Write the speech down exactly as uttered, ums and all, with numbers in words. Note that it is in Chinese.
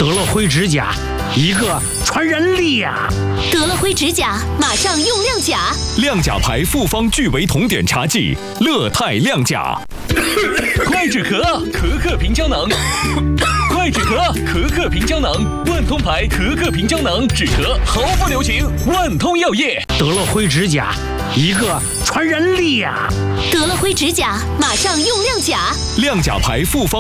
得了灰指甲，一个传人力呀！ 得了灰指甲，马上用亮甲。 亮甲牌复方聚维酮碘茶剂，乐泰亮甲。 快止咳，咳咳平胶囊。快止咳，咳咳平胶囊。万通牌咳咳平胶囊，止咳毫不留情。万通药业。 得了灰指甲，一个传人力呀！ 得了灰指甲，马上用亮甲。 亮甲牌复方